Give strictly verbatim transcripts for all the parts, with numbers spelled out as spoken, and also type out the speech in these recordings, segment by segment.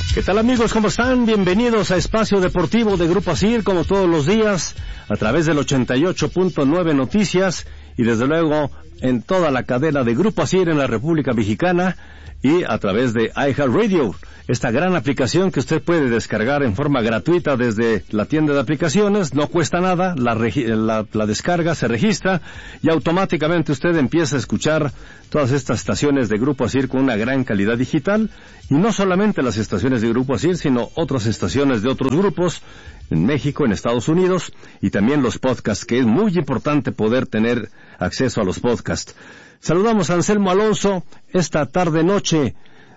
¿Qué tal, amigos? ¿Cómo están? Bienvenidos a Espacio Deportivo de Grupo ASIR, como todos los días, a través del ochenta y ocho punto nueve Noticias y desde luego en toda la cadena de Grupo ASIR en la República Mexicana y a través de iHeartRadio, esta gran aplicación que usted puede descargar en forma gratuita desde la tienda de aplicaciones. No cuesta nada, la, la, la descarga, se registra y automáticamente usted empieza a escuchar todas estas estaciones de Grupo ASIR con una gran calidad digital, y no solamente las estaciones de Grupo ASIR, sino otras estaciones de otros grupos en México, en Estados Unidos, y también los podcasts, que es muy importante poder tener acceso a los podcasts. Saludamos a Anselmo Alonso esta tarde-noche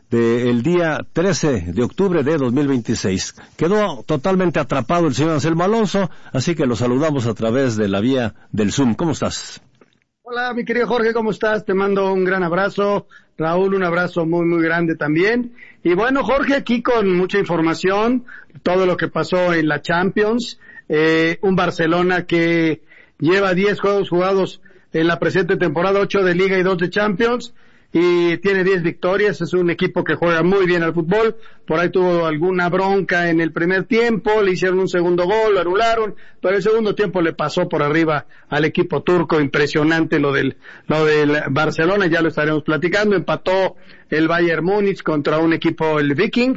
del día trece de octubre de dos mil veintiséis. Quedó totalmente atrapado el señor Anselmo Alonso, así que lo saludamos a través de la vía del Zoom. ¿Cómo estás? Hola, mi querido Jorge, ¿cómo estás? Te mando un gran abrazo. Raúl, un abrazo muy, muy grande también. Y bueno, Jorge, aquí con mucha información, todo lo que pasó en la Champions, eh, un Barcelona que lleva diez juegos jugados en la presente temporada, ocho de Liga y dos de Champions, y tiene diez victorias. Es un equipo que juega muy bien al fútbol. Por ahí tuvo alguna bronca en el primer tiempo, le hicieron un segundo gol, lo anularon, pero el segundo tiempo le pasó por arriba al equipo turco. Impresionante lo del, lo del Barcelona, ya lo estaremos platicando. Empató el Bayern Múnich contra un equipo, el Viking,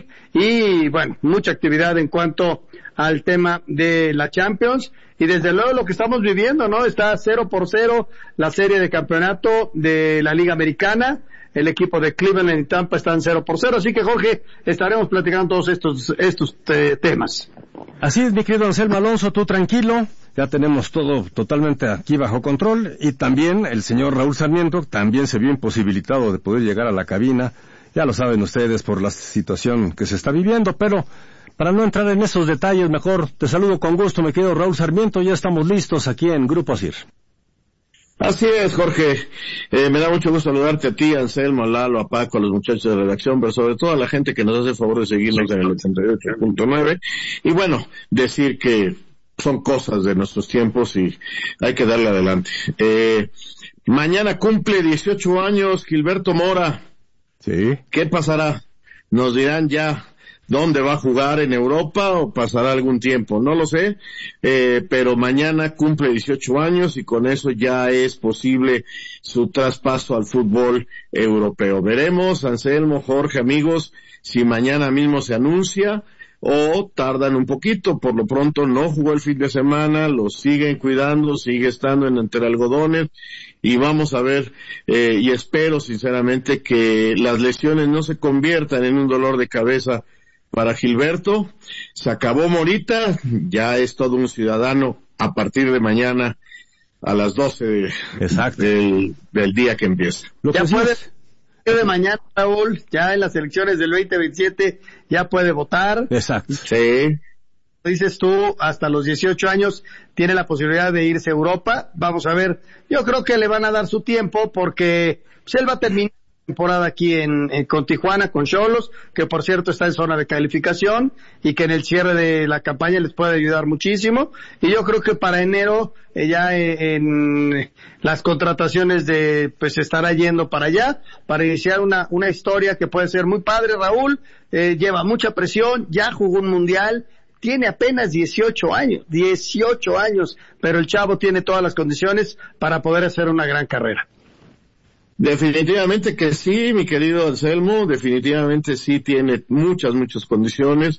y bueno, mucha actividad en cuanto al tema de la Champions. Y desde luego lo que estamos viviendo, ¿no? Está cero por cero la serie de campeonato de la Liga Americana. El equipo de Cleveland y Tampa están cero por cero. Así que, Jorge, estaremos platicando todos estos estos te- temas. Así es, mi querido Anselmo Alonso, tú tranquilo. Ya tenemos todo totalmente aquí bajo control. Y también el señor Raúl Sarmiento también se vio imposibilitado de poder llegar a la cabina. Ya lo saben ustedes por la situación que se está viviendo, pero para no entrar en esos detalles, mejor te saludo con gusto, mi querido Raúl Sarmiento. Ya estamos listos aquí en Grupo ASIR. Así es, Jorge. Eh, me da mucho gusto saludarte a ti, Anselmo, a Lalo, a Paco, a los muchachos de redacción, pero sobre todo a la gente que nos hace el favor de seguirnos en el ochenta y ocho punto nueve. Y bueno, decir que son cosas de nuestros tiempos y hay que darle adelante. Eh, mañana cumple dieciocho años Gilberto Mora. Sí. ¿Qué pasará? Nos dirán ya dónde va a jugar, en Europa, o pasará algún tiempo, no lo sé, eh, pero mañana cumple dieciocho años y con eso ya es posible su traspaso al fútbol europeo. Veremos, Anselmo, Jorge, amigos, si mañana mismo se anuncia o tardan un poquito. Por lo pronto no jugó el fin de semana, lo siguen cuidando, sigue estando en entre algodones, y vamos a ver, eh, y espero sinceramente que las lesiones no se conviertan en un dolor de cabeza para Gilberto. Se acabó Morita, ya es todo un ciudadano a partir de mañana a las doce de, del, del día que empieza. Lo ya puede, de mañana, Raúl, ya en las elecciones del veinte veintisiete ya puede votar. Exacto. Sí. Dices tú, hasta los dieciocho años tiene la posibilidad de irse a Europa. Vamos a ver, yo creo que le van a dar su tiempo porque pues, él va a terminar temporada aquí en, en con Tijuana, con Xolos, que por cierto está en zona de calificación y que en el cierre de la campaña les puede ayudar muchísimo. Y yo creo que para enero eh, ya eh, en las contrataciones de pues estará yendo para allá para iniciar una una historia que puede ser muy padre. Raúl eh, lleva mucha presión, ya jugó un mundial, tiene apenas dieciocho años, dieciocho años, pero el chavo tiene todas las condiciones para poder hacer una gran carrera. Definitivamente que sí, mi querido Anselmo, definitivamente sí tiene muchas, muchas condiciones.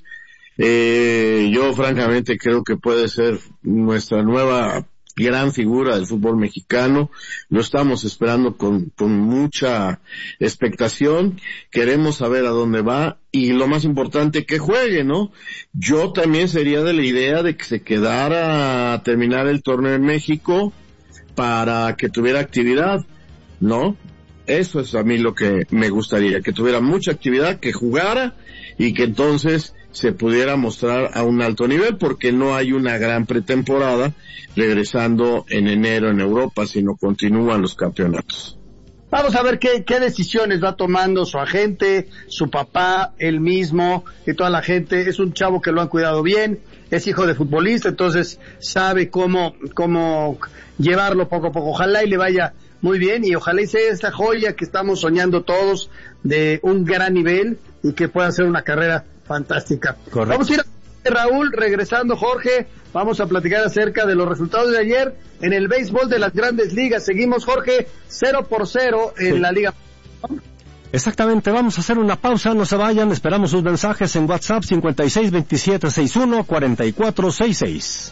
Eh, yo francamente creo que puede ser nuestra nueva gran figura del fútbol mexicano. Lo estamos esperando con, con mucha expectación. Queremos saber a dónde va y lo más importante, que juegue, ¿no? Yo también sería de la idea de que se quedara a terminar el torneo en México para que tuviera actividad, ¿no? Eso es a mí lo que me gustaría, que tuviera mucha actividad, que jugara y que entonces se pudiera mostrar a un alto nivel, porque no hay una gran pretemporada regresando en enero en Europa, sino continúan los campeonatos. Vamos a ver qué, qué decisiones va tomando su agente, su papá, él mismo y toda la gente. Es un chavo que lo han cuidado bien, es hijo de futbolista, entonces sabe cómo, cómo llevarlo poco a poco. Ojalá y le vaya muy bien y ojalá y sea esta joya que estamos soñando todos de un gran nivel y que pueda hacer una carrera fantástica. Correcto. Vamos a ir a Raúl, regresando Jorge, vamos a platicar acerca de los resultados de ayer en el béisbol de las Grandes Ligas. Seguimos, Jorge, cero por cero en sí. la Liga. Exactamente, vamos a hacer una pausa, no se vayan, esperamos sus mensajes en WhatsApp cincuenta y seis veintisiete sesenta y uno cuarenta y cuatro sesenta y seis.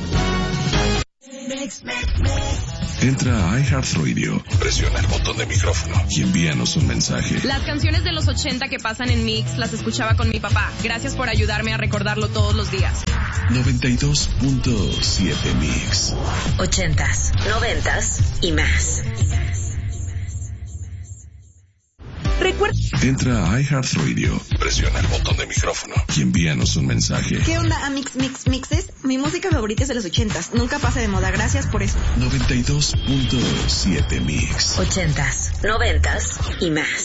Entra a iHeartRadio, presiona el botón de micrófono y envíanos un mensaje. Las canciones de los ochenta que pasan en Mix las escuchaba con mi papá. Gracias por ayudarme a recordarlo todos los días. noventa y dos punto siete Mix. Ochentas, noventas y más. Recuerda. Entra a iHeartRadio, presiona el botón de micrófono y envíanos un mensaje. ¿Qué onda, Amix Mix Mixes? Mi música favorita es de los ochentas. Nunca pasa de moda. Gracias por eso. noventa y dos punto siete Mix. Ochentas, noventas y más.